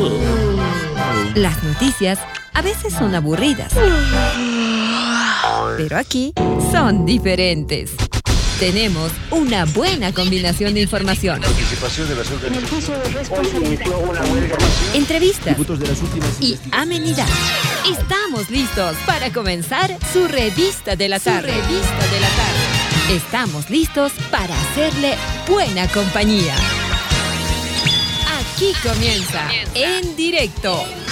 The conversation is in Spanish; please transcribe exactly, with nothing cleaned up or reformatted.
Las noticias a veces son aburridas, pero aquí son diferentes. Tenemos una buena combinación de información, entrevistas y amenidad. Estamos listos para comenzar su revista de la tarde. Su revista de la tarde. Estamos listos para hacerle buena compañía. Aquí comienza En Directo